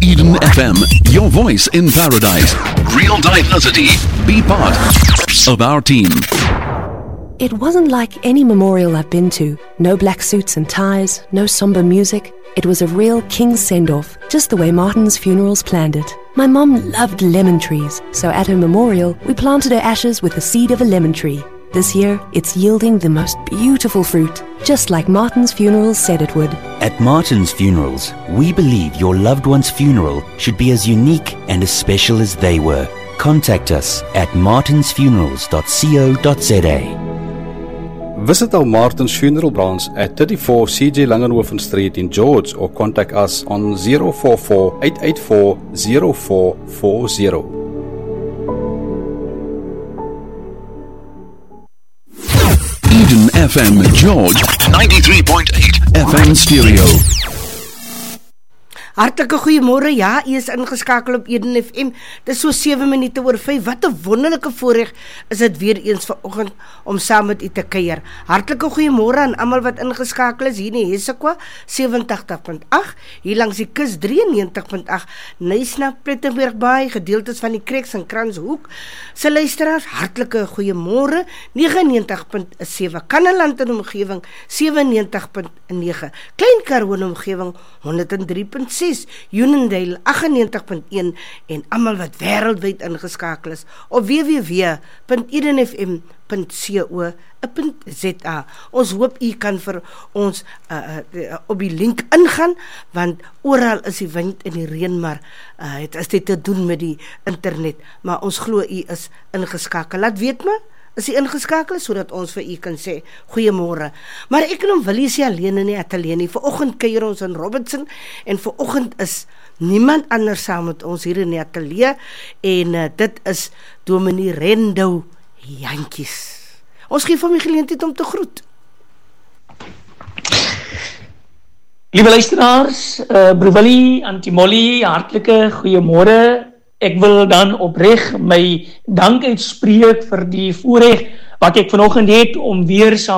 Eden FM, your voice in paradise. Real diversity. Be part of our team. It wasn't like any memorial I've been to. No black suits and ties, no somber music. It was a real king's send-off, just the way Martin's Funerals planned it. My mum loved lemon trees, so at her memorial, we planted her ashes with the seed of a lemon tree. This year, it's yielding the most beautiful fruit, just like Martin's Funerals said it would. At Martin's Funerals, we believe your loved one's funeral should be as unique and as special as they were. Contact us at martinsfunerals.co.za. Visit our Martin's Funeral branch at 34 CJ Langenhoven Street in George or contact us on 044-884-0440. Eden FM George 93.8 FM stereo. Hartlike goeiemôre. Ja, u is ingeskakel op Eden FM. Dis so 7 minute oor 5. Wat 'n wonderlike voorreg is dit weer eens vanoggend om saam met u te kuier. Hartlike goeiemôre aan almal wat ingeskakel is hier in Hessequa 87.8, hier langs die kus 93.8, Nysna, Plettenberg Baai, gedeeltes van die Kreks en Kranshoek. Se luisteraars, hartlike goeiemôre. 99.7 Kannaland in omgewing 97.9, Klein Karoo in omgewing 103.6, Unondale 98.1 en almal wat wêreldwyd ingeskakel is op www.edenfm.co.za. Ons hoop u kan vir ons op die link ingaan, want oral is die wind en die reën, maar het is dit te doen met die internet, maar ons glo u is ingeskakel. Laat weet my, is u ingeskakel, sodat ons vir u kan sê goeiemôre. Maar ek en Willie is alleen in die ateljee nie. Vanoggend kuier ons in Robertson en vanoggend is niemand anders saam met ons hier in die ateljee en dit is Dominee Rendou Jantjies. Ons gee vir my geleentheid om te groet. Liewe luisteraars, Broer Willie, Auntie Molly, hartlike goeiemôre. Ek wil dan opreg my dank uitspreek vir die voorreg wat ek vanoggend het om weer saam